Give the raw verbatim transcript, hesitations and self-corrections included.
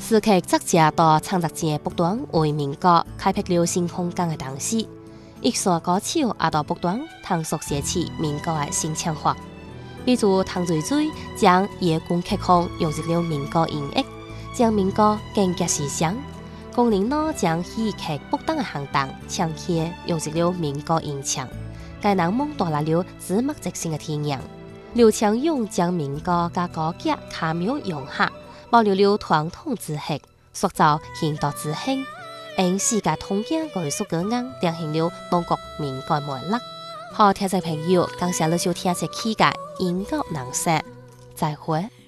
时刻作者到创作者不断为民歌开辟了新空间的同时，艺术歌手也到不断探索写起民歌的新唱法。比如唐水水将夜光曲风融入了民歌音乐，将民歌更加时尚。龚琳娜将戏剧不当的行当唱起融入了民歌音墙，该人梦带来了指目直性的天样。刘强勇将民歌加歌剧巧妙融合，保留了传统知识，塑造现代知性，用世界通行艺术歌样呈现了中国民歌魅力。好，听众朋友，感谢你收听这期嘅音乐能声，再会。